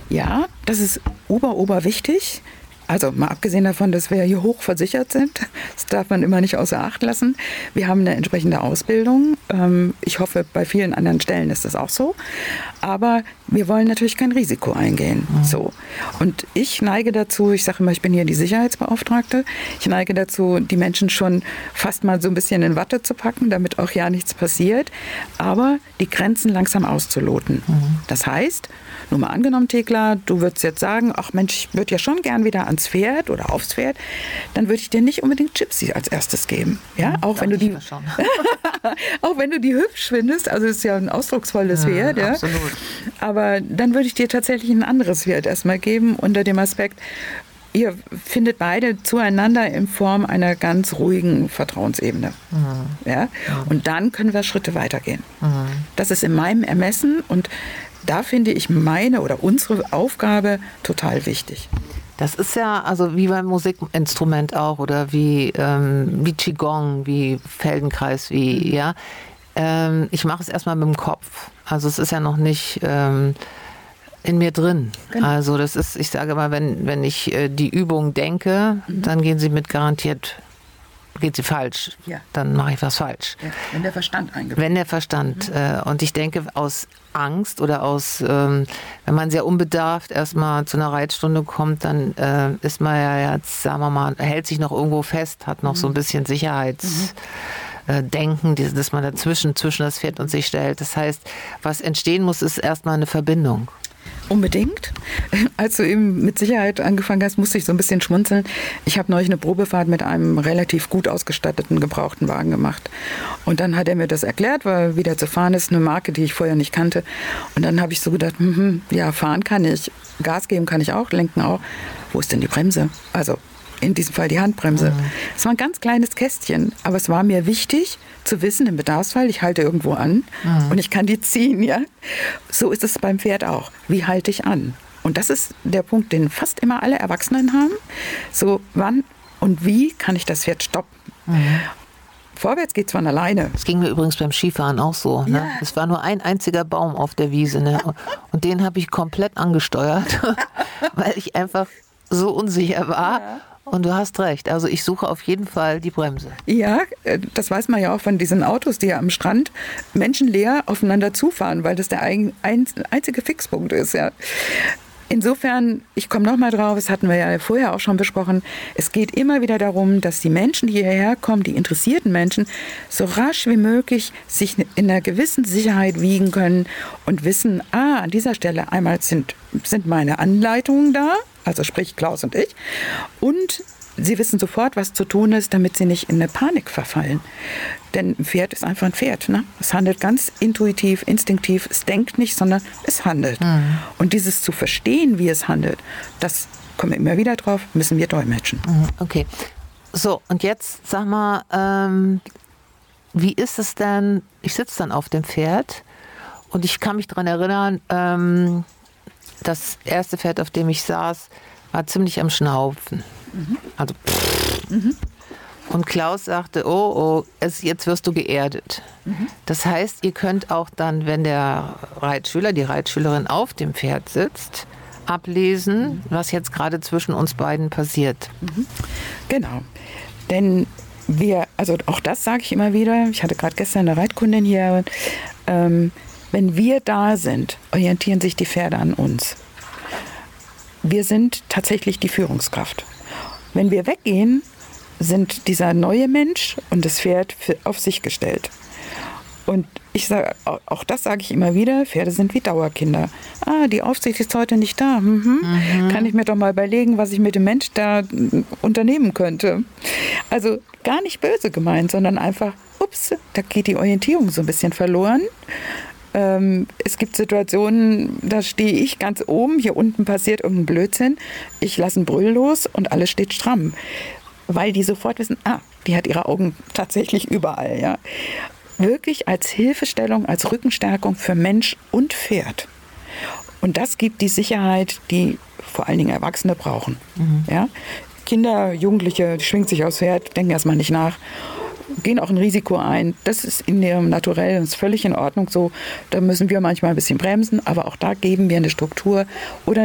Ja, das ist oberwichtig. Also mal abgesehen davon, dass wir hier hoch versichert sind, das darf man immer nicht außer Acht lassen. Wir haben eine entsprechende Ausbildung. Ich hoffe, bei vielen anderen Stellen ist das auch so. Aber wir wollen natürlich kein Risiko eingehen. So. Und ich neige dazu, ich sage immer, ich bin hier die Sicherheitsbeauftragte, ich neige dazu, die Menschen schon fast mal so ein bisschen in Watte zu packen, damit auch ja nichts passiert, aber die Grenzen langsam auszuloten. Das heißt, nur mal angenommen, Thekla, du würdest jetzt sagen, ach Mensch, ich würde ja schon gern wieder ans Pferd oder aufs Pferd, dann würde ich dir nicht unbedingt Gypsy als erstes geben. Ja, auch wenn du die auch wenn du die hübsch findest, also es ist ja ein ausdrucksvolles Pferd, ja. Absolut. Aber dann würde ich dir tatsächlich ein anderes Pferd erstmal geben, unter dem Aspekt, ihr findet beide zueinander in Form einer ganz ruhigen Vertrauensebene. Ja? Und dann können wir Schritte weitergehen. Das ist in meinem Ermessen und da finde ich meine oder unsere Aufgabe total wichtig. Das ist ja also wie beim Musikinstrument auch oder wie Qigong, wie Feldenkreis, wie, ja. Ich mache es erstmal mit dem Kopf. Also es ist ja noch nicht in mir drin. Genau. Also das ist, ich sage mal, wenn ich die Übung denke, dann geht sie falsch. Ja. Dann mache ich was falsch. Ja, wenn der Verstand eingebaut. Wenn der Verstand. Und ich denke, aus Angst oder wenn man sehr unbedarft erstmal zu einer Reitstunde kommt, dann ist man ja jetzt, sagen wir mal, hält sich noch irgendwo fest, hat noch so ein bisschen Sicherheitsdenken, dass man dazwischen, zwischen das Pferd und sich stellt. Das heißt, was entstehen muss, ist erstmal eine Verbindung. Unbedingt. Als du eben mit Sicherheit angefangen hast, musste ich so ein bisschen schmunzeln. Ich habe neulich eine Probefahrt mit einem relativ gut ausgestatteten gebrauchten Wagen gemacht. Und dann hat er mir das erklärt, weil wieder zu fahren ist, eine Marke, die ich vorher nicht kannte. Und dann habe ich so gedacht, ja, fahren kann ich, Gas geben kann ich auch, lenken auch. Wo ist denn die Bremse? Also in diesem Fall die Handbremse. Es war ein ganz kleines Kästchen, aber es war mir wichtig zu wissen, im Bedarfsfall, ich halte irgendwo an und ich kann die ziehen, ja. So ist es beim Pferd auch. Wie halte ich an? Und das ist der Punkt, den fast immer alle Erwachsenen haben. So, wann und wie kann ich das Pferd stoppen? Vorwärts geht es von alleine. Das ging mir übrigens beim Skifahren auch so. Ne? Ja. Es war nur ein einziger Baum auf der Wiese. Ne? Und den habe ich komplett angesteuert, weil ich einfach so unsicher war. Ja. Und du hast recht, also ich suche auf jeden Fall die Bremse. Ja, das weiß man ja auch von diesen Autos, die ja am Strand menschenleer aufeinander zufahren, weil das der einzige Fixpunkt ist. Ja. Insofern, ich komme noch mal drauf, das hatten wir ja vorher auch schon besprochen, es geht immer wieder darum, dass die Menschen, die hierher kommen, die interessierten Menschen, so rasch wie möglich sich in einer gewissen Sicherheit wiegen können und wissen, an dieser Stelle einmal sind meine Anleitungen da, also sprich Klaus und ich, und sie wissen sofort, was zu tun ist, damit sie nicht in eine Panik verfallen. Denn ein Pferd ist einfach ein Pferd. Ne? Es handelt ganz intuitiv, instinktiv. Es denkt nicht, sondern es handelt. Und dieses zu verstehen, wie es handelt, das kommen wir immer wieder drauf, müssen wir dolmetschen. Okay. So, und jetzt sag mal, wie ist es denn, ich sitze dann auf dem Pferd und ich kann mich daran erinnern, das erste Pferd, auf dem ich saß, war ziemlich am Schnaufen. Also Und Klaus sagte, jetzt wirst du geerdet. Das heißt, ihr könnt auch dann, wenn der Reitschüler, die Reitschülerin auf dem Pferd sitzt, ablesen, was jetzt gerade zwischen uns beiden passiert. Genau. Denn also auch das sage ich immer wieder, ich hatte gerade gestern eine Reitkundin hier, wenn wir da sind, orientieren sich die Pferde an uns. Wir sind tatsächlich die Führungskraft. Wenn wir weggehen, sind dieser neue Mensch und das Pferd auf sich gestellt. Und ich sage, auch das sage ich immer wieder, Pferde sind wie Dauerkinder. Die Aufsicht ist heute nicht da. Kann ich mir doch mal überlegen, was ich mit dem Mensch da unternehmen könnte. Also gar nicht böse gemeint, sondern einfach, da geht die Orientierung so ein bisschen verloren. Es gibt Situationen, da stehe ich ganz oben, hier unten passiert irgendein Blödsinn, ich lasse einen Brüll los und alles steht stramm. Weil die sofort wissen, die hat ihre Augen tatsächlich überall. Ja. Wirklich als Hilfestellung, als Rückenstärkung für Mensch und Pferd. Und das gibt die Sicherheit, die vor allen Dingen Erwachsene brauchen. Ja. Kinder, Jugendliche, die schwingen sich aufs Pferd, denken erstmal nicht nach, gehen auch ein Risiko ein. Das ist in ihrem Naturell, das ist völlig in Ordnung so. Da müssen wir manchmal ein bisschen bremsen, aber auch da geben wir eine Struktur oder